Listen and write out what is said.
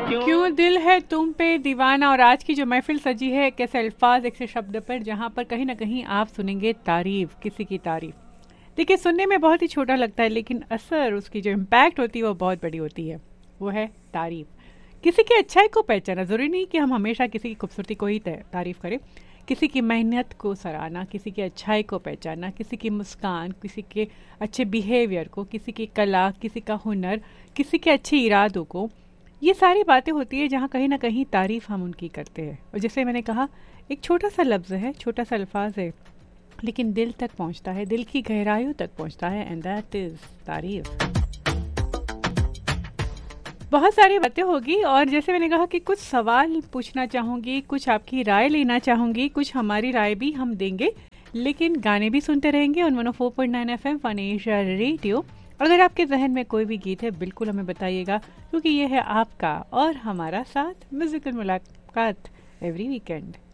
क्यों दिल है तुम पे दीवाना। और आज की जो महफिल सजी है कैसे अल्फाज एक से शब्द पर, जहाँ पर कहीं ना कहीं आप सुनेंगे तारीफ, किसी की तारीफ। देखिए, सुनने में बहुत ही छोटा लगता है लेकिन असर, उसकी जो इम्पैक्ट होती है वो बहुत बड़ी होती है। वो है तारीफ। किसी की अच्छाई को पहचाना, ज़रूरी नहीं कि हम हमेशा किसी की खूबसूरती को ही तारीफ करें। किसी की मेहनत को सराहना, किसी की अच्छाई को पहचानना, किसी की मुस्कान, किसी के अच्छे बिहेवियर को, किसी की कला, किसी का हुनर, किसी के अच्छे इरादों को, ये सारी बातें होती है जहाँ कहीं ना कहीं तारीफ़ हम उनकी करते हैं। और जैसे मैंने कहा, एक छोटा सा लफ्ज़ है, छोटा सा अल्फाज है, लेकिन दिल तक पहुँचता है, दिल की गहराइयों तक पहुँचता है, एंड दैट इज़ तारीफ़। बहुत सारी बातें होगी और जैसे मैंने कहा कि कुछ सवाल पूछना चाहूँगी, कुछ आपकी राय लेना चाहूँगी, कुछ हमारी राय भी हम देंगे, लेकिन गाने भी सुनते रहेंगे on 104.9 FM fun Asia radio. अगर आपके जहन में कोई भी गीत है बिल्कुल हमें बताइएगा, क्योंकि ये है आपका और हमारा साथ म्यूजिकल मुलाकात एवरी वीकेंड।